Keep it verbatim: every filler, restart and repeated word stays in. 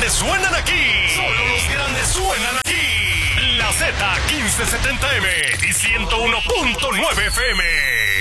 grandes suenan aquí. Solo los grandes suenan aquí. La Z quince setenta M y ciento uno punto nueve F M.